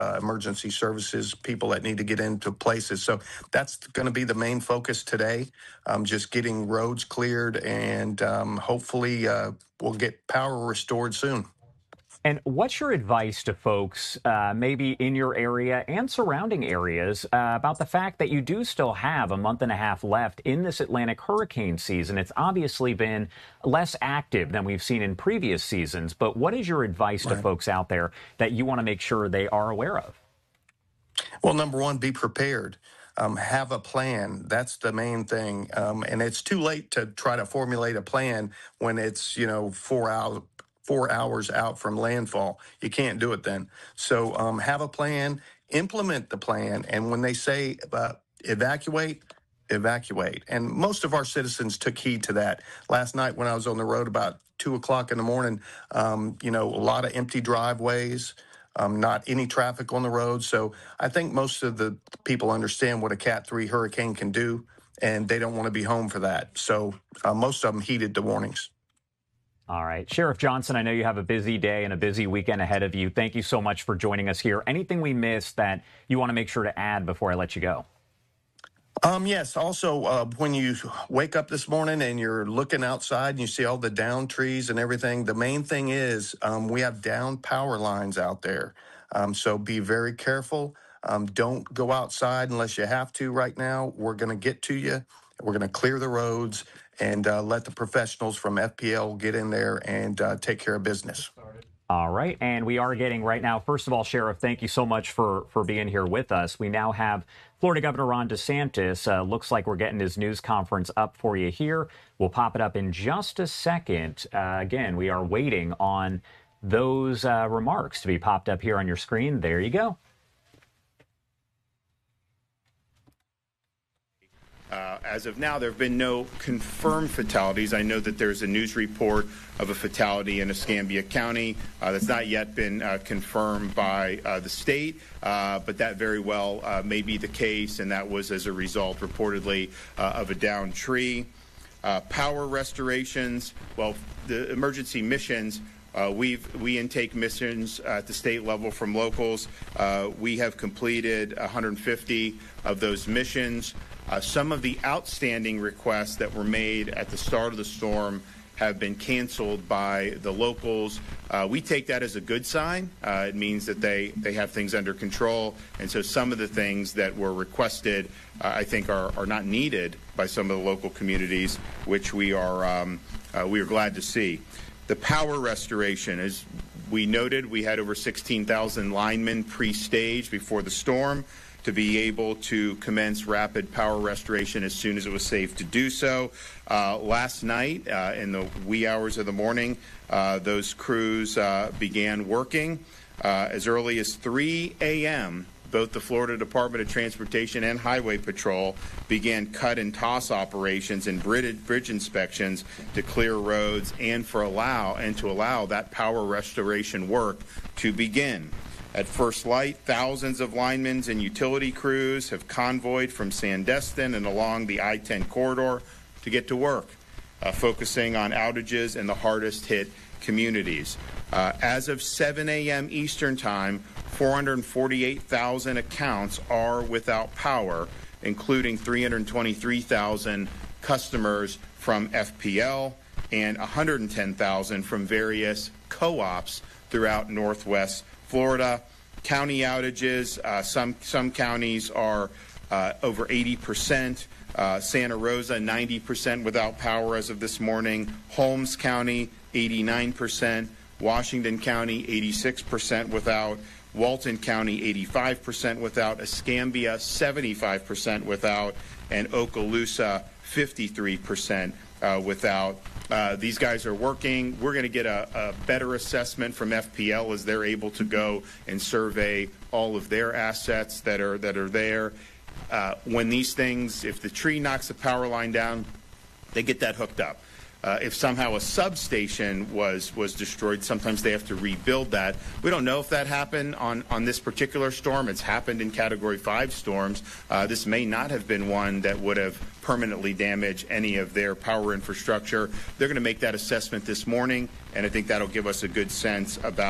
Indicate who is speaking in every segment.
Speaker 1: emergency services, people that need to get into places. So that's going to be the main focus today, just getting roads cleared, and hopefully we'll get power restored soon.
Speaker 2: And what's your advice to folks, maybe in your area and surrounding areas, about the fact that you do still have a month and a half left in this Atlantic hurricane season? It's obviously been less active than we've seen in previous seasons. But what is your advice to folks out there that you want to make sure they are aware of?
Speaker 1: Well, number one, be prepared. Have a plan. That's the main thing. And it's too late to try to formulate a plan when it's, 4 hours out from landfall. You can't do it then. So have a plan, implement the plan, and when they say evacuate, evacuate. And most of our citizens took heed to that. Last night when I was on the road about 2 o'clock in the morning, a lot of empty driveways, not any traffic on the road. So I think most of the people understand what a Cat 3 hurricane can do, and they don't want to be home for that. So most of them heeded the warnings.
Speaker 2: All right. Sheriff Johnson, I know you have a busy day and a busy weekend ahead of you. Thank you so much for joining us here. Anything we missed that you want to make sure to add before I let you go?
Speaker 1: Yes. Also, when you wake up this morning and you're looking outside and you see all the downed trees and everything, the main thing is we have downed power lines out there. So be very careful. Don't go outside unless you have to right now. We're going to get to you. We're going to clear the roads and let the professionals from FPL get in there and take care of business.
Speaker 2: All right. And we are getting right now, first of all, Sheriff, thank you so much for being here with us. We now have Florida Governor Ron DeSantis. Looks like we're getting his news conference up for you here. We'll pop it up in just a second. Again, we are waiting on those remarks to be popped up here on your screen. There you go.
Speaker 3: As of now, there have been no confirmed fatalities. I know that there's a news report of a fatality in Escambia County that's not yet been confirmed by the state, but that very well may be the case, and that was as a result, reportedly, of a downed tree. Power restorations, well, the emergency missions, we intake missions at the state level from locals. We have completed 150 of those missions. Some of the outstanding requests that were made at the start of the storm have been canceled by the locals. We take that as a good sign. It means that they have things under control. And so some of the things that were requested, I think, are not needed by some of the local communities, which we are glad to see. The power restoration, as we noted, we had over 16,000 linemen pre-staged before the storm to be able to commence rapid power restoration as soon as it was safe to do so. Last night, in the wee hours of the morning, those crews began working. As early as 3 a.m., both the Florida Department of Transportation and Highway Patrol began cut and toss operations and bridge inspections to clear roads and to allow that power restoration work to begin. At first light, thousands of linemen and utility crews have convoyed from Sandestin and along the I-10 corridor to get to work, focusing on outages in the hardest hit communities. As of 7 a.m. Eastern Time, 448,000 accounts are without power, including 323,000 customers from FPL and 110,000 from various co-ops throughout Northwest Florida. County outages, some counties are over 80%. Santa Rosa, 90% without power as of this morning. Holmes County, 89%. Washington County, 86% without. Walton County, 85% without. Escambia, 75% without. And Okaloosa, 53% without. These guys are working. We're going to get a better assessment from FPL as they're able to go and survey all of their assets that are there. When these things, if the tree knocks the power line down, they get that hooked up. If somehow a substation was destroyed, sometimes they have to rebuild that. We don't know if that happened on this particular storm. It's happened in Category 5 storms. This may not have been one that would have permanently damaged any of their power infrastructure. They're going to make that assessment this morning, and I think that'll give us a good sense about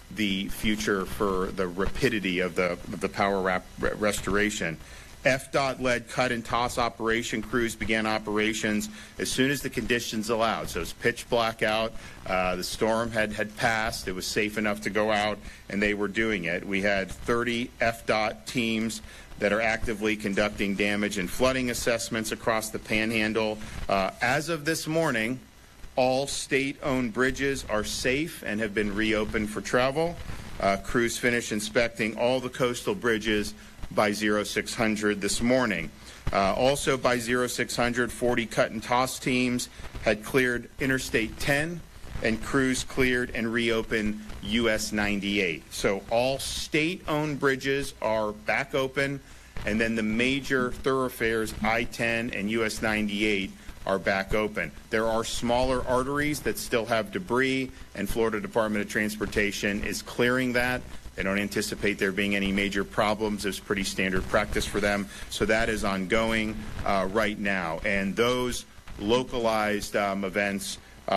Speaker 3: the future for the rapidity of the power restoration. FDOT-led cut and toss operation crews began operations as soon as the conditions allowed. So it's pitch black out. The storm had passed. It was safe enough to go out, and they were doing it. We had 30 FDOT teams that are actively conducting damage and flooding assessments across the Panhandle. As of this morning, all state-owned bridges are safe and have been reopened for travel. Crews finished inspecting all the coastal bridges by 0600 this morning. Also by 0600, 40 cut and toss teams had cleared Interstate 10, and crews cleared and reopened US 98. So all state-owned bridges are back open, and then the major thoroughfares I-10 and US 98 are back open. There are smaller arteries that still have debris, and Florida Department of Transportation is clearing that. They don't anticipate there being any major problems. It's pretty standard practice for them. So that is ongoing right now. And those localized events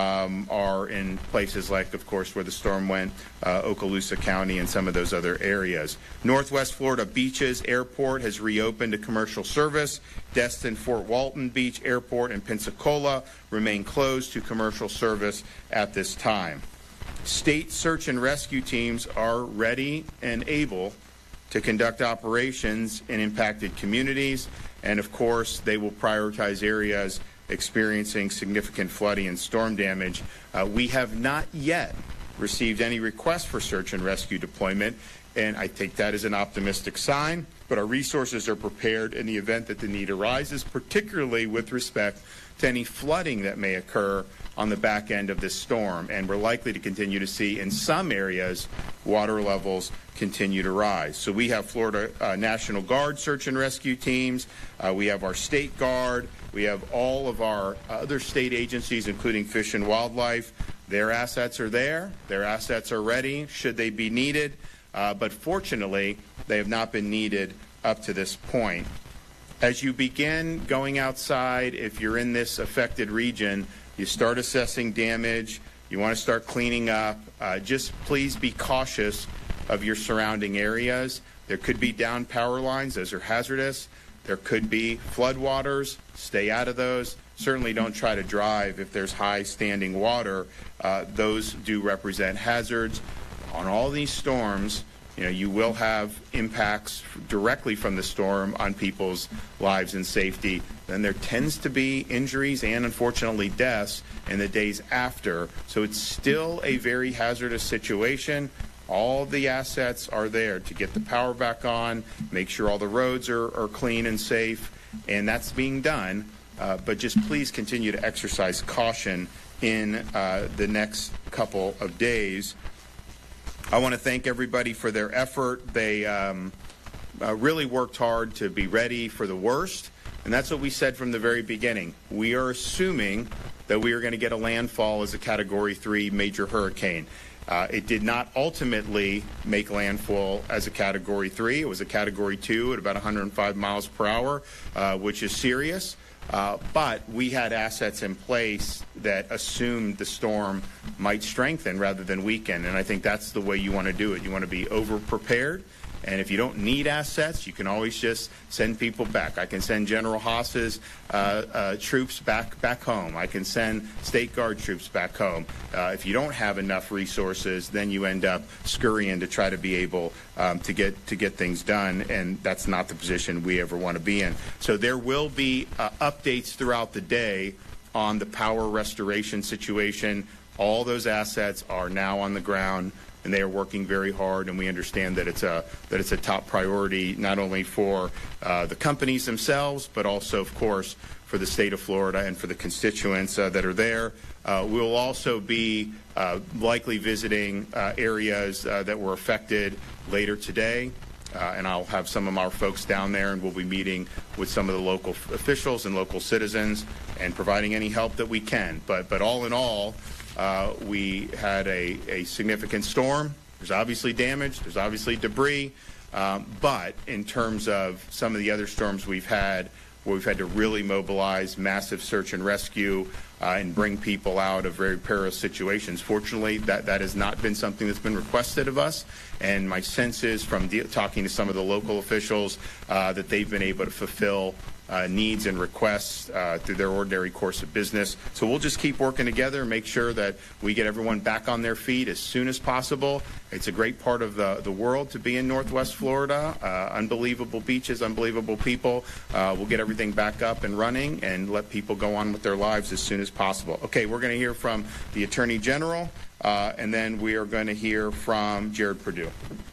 Speaker 3: are in places like, of course, where the storm went, Okaloosa County and some of those other areas. Northwest Florida Beaches Airport has reopened to commercial service. Destin Fort Walton Beach Airport and Pensacola remain closed to commercial service at this time. State search and rescue teams are ready and able to conduct operations in impacted communities, and of course they will prioritize areas experiencing significant flooding and storm damage. We have not yet received any requests for search and rescue deployment, and I take that as an optimistic sign, but our resources are prepared in the event that the need arises, particularly with respect to any flooding that may occur on the back end of this storm. And we're likely to continue to see in some areas water levels continue to rise. So we have Florida National Guard search and rescue teams. We have our State Guard. We have all of our other state agencies, including Fish and Wildlife. Their assets are there. Their assets are ready should they be needed. But fortunately, they have not been needed up to this point. As you begin going outside, if you're in this affected region, you start assessing damage, you want to start cleaning up, just please be cautious of your surrounding areas. There could be downed power lines, those are hazardous. There could be floodwaters, stay out of those. Certainly don't try to drive if there's high standing water. Those do represent hazards. On all these storms, you will have impacts directly from the storm on people's lives and safety. Then there tends to be injuries and, unfortunately, deaths in the days after. So it's still a very hazardous situation. All the assets are there to get the power back on, make sure all the roads are clean and safe, and that's being done. But just please continue to exercise caution in the next couple of days. I want to thank everybody for their effort. They really worked hard to be ready for the worst, and that's what we said from the very beginning. We are assuming that we are going to get a landfall as a Category 3 major hurricane. It did not ultimately make landfall as a Category 3. It was a Category 2 at about 105 miles per hour, which is serious. But we had assets in place that assumed the storm might strengthen rather than weaken, and I think that's the way you want to do it. You want to be over-prepared, and if you don't need assets, you can always just send people back. I can send General Haas's troops back home. I can send State Guard troops back home. If you don't have enough resources, then you end up scurrying to try to be able to get things done, and that's not the position we ever want to be in. So there will be updates throughout the day on the power restoration situation. All those assets are now on the ground, and they are working very hard, and we understand that it's a top priority not only for the companies themselves, but also, of course, for the state of Florida and for the constituents that are there. We'll also be likely visiting areas that were affected later today, and I'll have some of our folks down there, and we'll be meeting with some of the local officials and local citizens and providing any help that we can. But all in all, we had a significant storm. There's obviously damage. There's obviously debris. But in terms of some of the other storms we've had, where we've had to really mobilize massive search and rescue, and bring people out of very perilous situations. Fortunately, that has not been something that's been requested of us, and my sense is from talking to some of the local officials that they've been able to fulfill needs and requests through their ordinary course of business. So we'll just keep working together and make sure that we get everyone back on their feet as soon as possible. It's a great part of the world to be in Northwest Florida. Unbelievable beaches, unbelievable people. We'll get everything back up and running and let people go on with their lives as soon as possible. Okay, we're going to hear from the Attorney General, and then we are going to hear from Jared Perdue.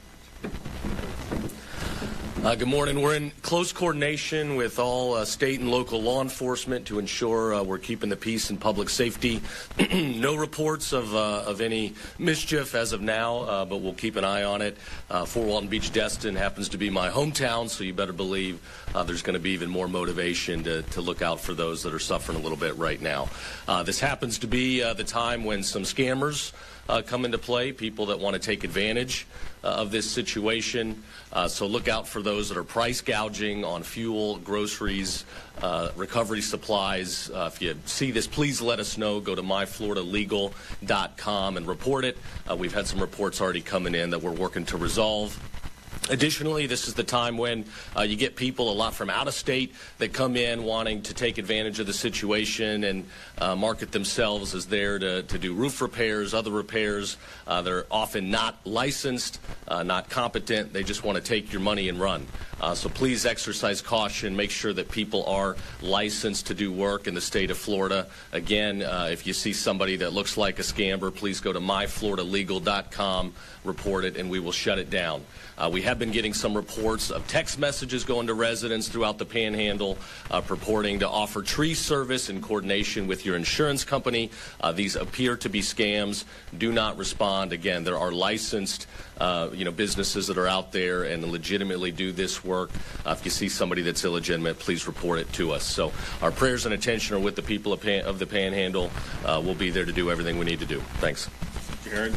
Speaker 4: Good morning. We're in close coordination with all state and local law enforcement to ensure we're keeping the peace and public safety. No reports of any mischief as of now, but we'll keep an eye on it. Fort Walton Beach, Destin happens to be my hometown, so you better believe there's going to be even more motivation to look out for those that are suffering a little bit right now. This happens to be the time when some scammers come into play, people that want to take advantage of this situation. So look out for those that are price gouging on fuel, groceries, recovery supplies. If you see this, please let us know. Go to myfloridalegal.com and report it. We've had some reports already coming in that we're working to resolve. Additionally, this is the time when you get people a lot from out of state that come in wanting to take advantage of the situation and market themselves as there to do roof repairs, other repairs. They're often not licensed, not competent. They just want to take your money and run. So please exercise caution. Make sure that people are licensed to do work in the state of Florida. Again, if you see somebody that looks like a scammer, please go to myfloridalegal.com, report it, and we will shut it down. We have been getting some reports of text messages going to residents throughout the Panhandle purporting to offer tree service in coordination with your insurance company. These appear to be scams. Do not respond. Again, there are licensed businesses that are out there and legitimately do this work. If you see somebody that's illegitimate, please report it to us. So our prayers and attention are with the people of the Panhandle. We'll be there to do everything we need to do. Thanks.
Speaker 3: Jared.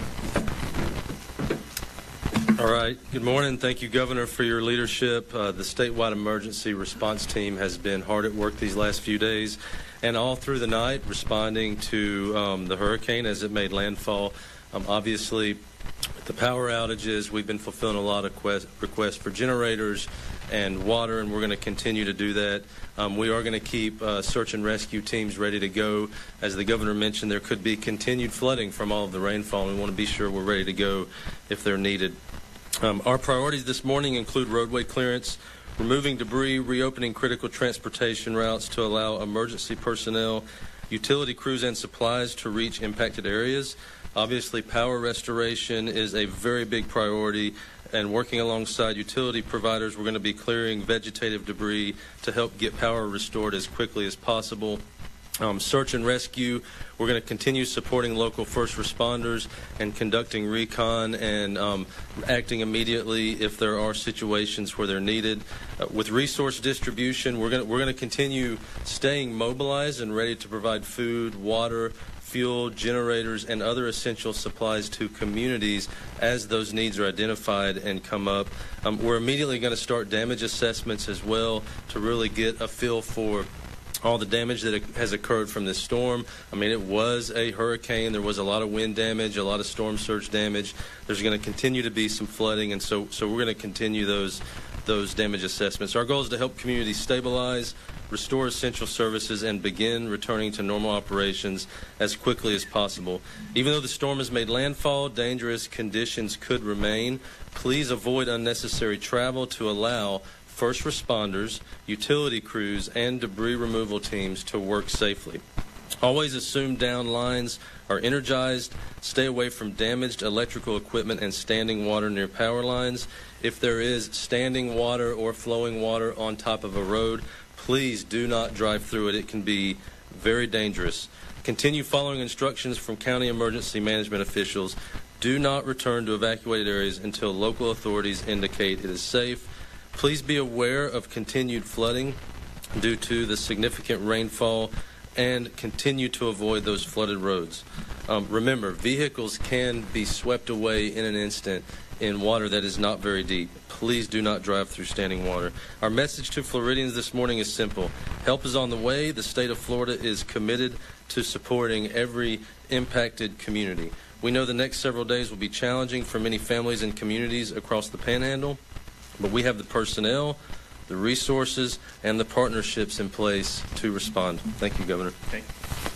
Speaker 5: All right. Good morning. Thank you, Governor, for your leadership. The statewide emergency response team has been hard at work these last few days and all through the night responding to the hurricane as it made landfall. Obviously, with the power outages, we've been fulfilling a lot of requests for generators and water, and we're going to continue to do that. We are going to keep search and rescue teams ready to go. As the governor mentioned, there could be continued flooding from all of the rainfall, and we want to be sure we're ready to go if they're needed. Our priorities this morning include roadway clearance, removing debris, reopening critical transportation routes to allow emergency personnel, utility crews, and supplies to reach impacted areas. Obviously, power restoration is a very big priority, and working alongside utility providers, we're going to be clearing vegetative debris to help get power restored as quickly as possible. Search and rescue, we're going to continue supporting local first responders and conducting recon and acting immediately if there are situations where they're needed. With resource distribution, we're going to continue staying mobilized and ready to provide food, water, fuel, generators, and other essential supplies to communities as those needs are identified and come up. We're immediately going to start damage assessments as well to really get a feel for all the damage that has occurred from this storm. I mean, it was a hurricane. There was a lot of wind damage, a lot of storm surge damage. There's going to continue to be some flooding, and so we're going to continue those damage assessments. Our goal is to help communities stabilize, restore essential services, and begin returning to normal operations as quickly as possible. Even though the storm has made landfall, dangerous conditions could remain. Please avoid unnecessary travel to allow first responders, utility crews, and debris removal teams to work safely. Always assume down lines are energized. Stay away from damaged electrical equipment and standing water near power lines. If there is standing water or flowing water on top of a road, please do not drive through it. It can be very dangerous. Continue following instructions from county emergency management officials. Do not return to evacuated areas until local authorities indicate it is safe. Please be aware of continued flooding due to the significant rainfall and continue to avoid those flooded roads. Remember, vehicles can be swept away in an instant in water that is not very deep. Please do not drive through standing water. Our message to Floridians this morning is simple. Help is on the way. The state of Florida is committed to supporting every impacted community. We know the next several days will be challenging for many families and communities across the Panhandle, but we have the personnel, the resources, and the partnerships in place to respond. Thank you, Governor.
Speaker 3: Thank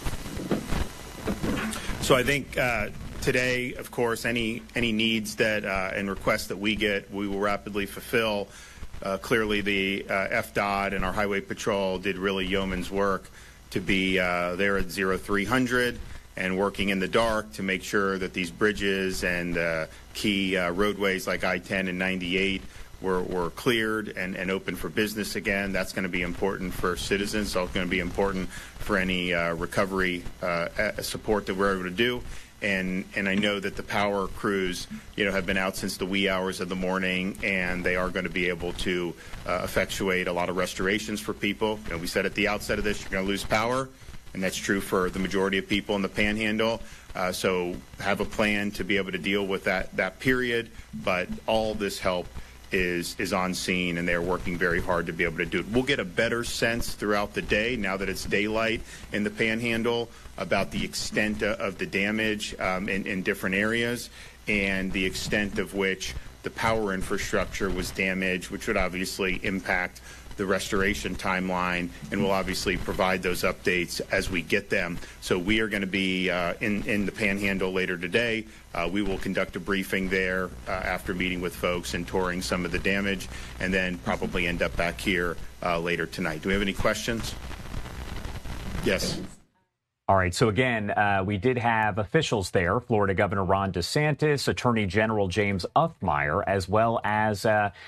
Speaker 3: you. So I think today, of course, any needs that and requests that we get, we will rapidly fulfill. Clearly, the FDOT and our Highway Patrol did really yeoman's work to be there at 0300 and working in the dark to make sure that these bridges and key roadways like I-10 and 98 were cleared and open for business again. That's going to be important for citizens. It's also going to be important for any recovery support that we're able to do. And I know that the power crews, have been out since the wee hours of the morning, and they are going to be able to effectuate a lot of restorations for people. We said at the outset of this, you're going to lose power, and that's true for the majority of people in the Panhandle. So have a plan to be able to deal with that period. But all this help is on scene, and they're working very hard to be able to do it. We'll get a better sense throughout the day, now that it's daylight in the Panhandle, about the extent of the damage in different areas and the extent of which the power infrastructure was damaged, which would obviously impact the restoration timeline, and we'll obviously provide those updates as we get them. So we are going to be in the Panhandle later today. We will conduct a briefing there after meeting with folks and touring some of the damage, and then probably end up back here later tonight. Do we have any questions? Yes.
Speaker 2: All right. So again, we did have officials there, Florida Governor Ron DeSantis, Attorney General James Uffmeyer, as well as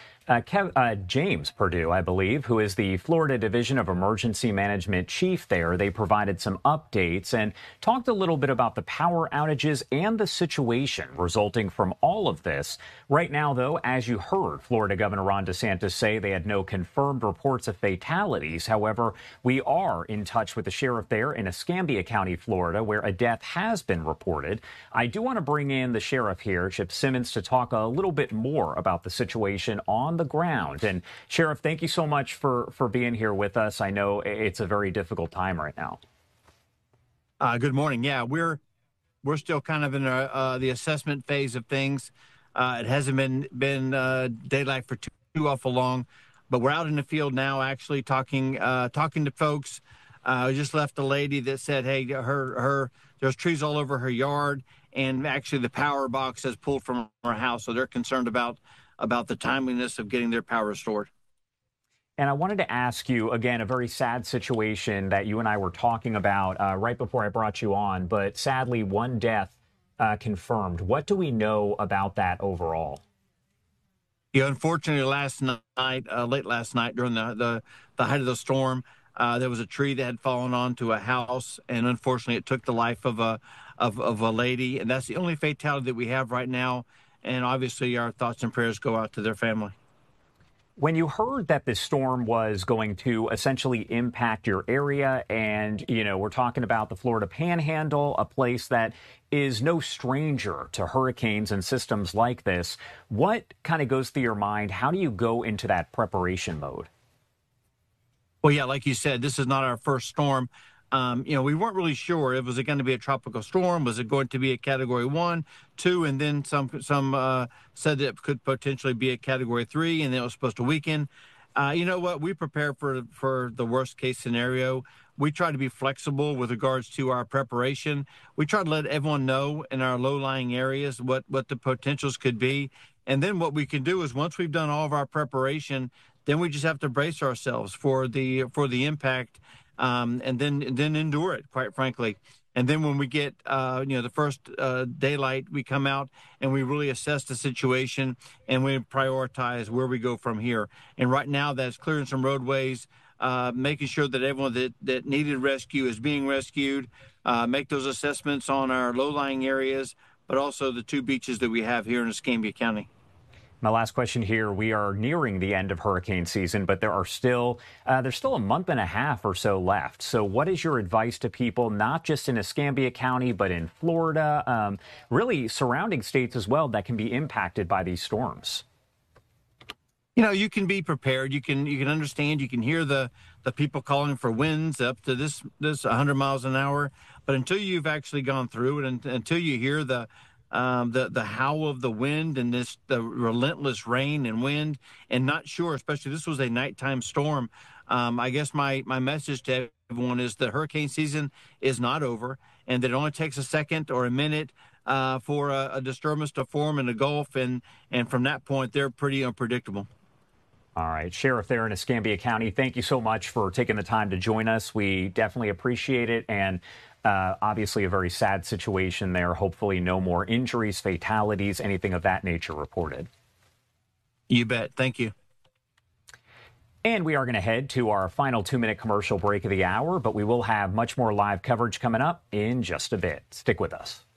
Speaker 2: James Perdue, I believe, who is the Florida Division of Emergency Management Chief there. They provided some updates and talked a little bit about the power outages and the situation resulting from all of this. Right now, though, as you heard Florida Governor Ron DeSantis say, they had no confirmed reports of fatalities. However, we are in touch with the sheriff there in Escambia County, Florida, where a death has been reported. I do want to bring in the sheriff here, Chip Simmons, to talk a little bit more about the situation on the ground. And Sheriff, thank you so much for being here with us. I know it's a very difficult time right now.
Speaker 6: Good morning. Yeah, we're still kind of in the assessment phase of things. It hasn't been daylight for too awful long, but we're out in the field now, actually talking to folks. I just left a lady that said, hey, there's trees all over her yard, and actually the power box has pulled from her house, so they're concerned about the timeliness of getting their power restored.
Speaker 2: And I wanted to ask you, again, a very sad situation that you and I were talking about right before I brought you on, but sadly, one death confirmed. What do we know about that overall?
Speaker 6: Yeah, unfortunately, late last night, during the height of the storm, there was a tree that had fallen onto a house, and unfortunately, it took the life of a lady. And that's the only fatality that we have right now. And obviously, our thoughts and prayers go out to their family.
Speaker 2: When you heard that this storm was going to essentially impact your area, and, we're talking about the Florida Panhandle, a place that is no stranger to hurricanes and systems like this, what kind of goes through your mind? How do you go into that preparation mode?
Speaker 6: Well, yeah, like you said, this is not our first storm. We weren't really sure. Was it going to be a tropical storm? Was it going to be a Category 1, 2, and then some said that it could potentially be a Category 3, and then it was supposed to weaken. You know what? We prepare for the worst case scenario. We try to be flexible with regards to our preparation. We try to let everyone know in our low-lying areas what the potentials could be. And then what we can do is, once we've done all of our preparation, then we just have to brace ourselves for the impact. And then endure it, quite frankly. And then when we get, the first daylight, we come out and we really assess the situation and we prioritize where we go from here. And right now, that's clearing some roadways, making sure that everyone that needed rescue is being rescued, make those assessments on our low-lying areas, but also the 2 beaches that we have here in Escambia County.
Speaker 2: My last question here, we are nearing the end of hurricane season, but there's still a month and a half or so left. So what is your advice to people, not just in Escambia County, but in Florida, really surrounding states as well, that can be impacted by these storms?
Speaker 6: you can be prepared. You can understand. You can hear the people calling for winds up to this 100 miles an hour. But until you've actually gone through it, and until you hear the howl of the wind and the relentless rain and wind, and not sure, especially this was a nighttime storm. I guess my message to everyone is that hurricane season is not over, and that it only takes a second or a minute for a disturbance to form in the Gulf, and from that point, they're pretty unpredictable.
Speaker 2: All right, Sheriff there in Escambia County, thank you so much for taking the time to join us. We definitely appreciate it, and obviously a very sad situation there. Hopefully no more injuries, fatalities, anything of that nature reported.
Speaker 6: You bet. Thank you.
Speaker 2: And we are going to head to our final 2-minute commercial break of the hour, but we will have much more live coverage coming up in just a bit. Stick with us.